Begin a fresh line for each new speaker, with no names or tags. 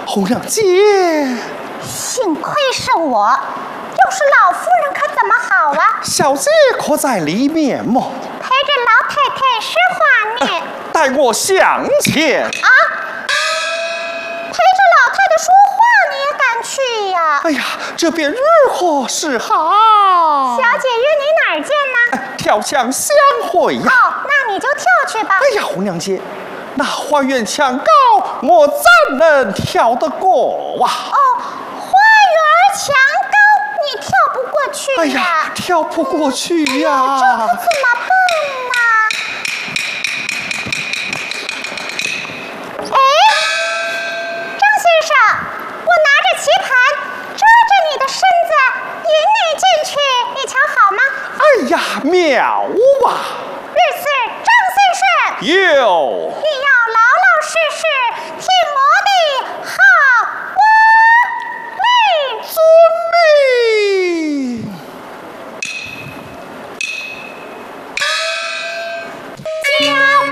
红娘姐，
幸亏是我，要是老夫人可怎么好啊？
小姐可在里面么？
陪着老太太说话呢。
待我向前。
啊！陪着老太太说话，你也敢去呀？
哎呀，这便如何是好？
小姐约你哪儿见呢？
跳墙相会呀！
哦，那你就跳去吧。
哎呀，红娘姐，那花园墙高，我怎能跳得过啊？
哦，花园墙高，你跳不过去呀。
哎呀，跳不过去呀！
这可怎么办呢？哎，张先生，我拿着棋盘遮着你的身子，引你进去，你瞧好吗？
哎呀，妙啊！
日是张先生，
有。
你要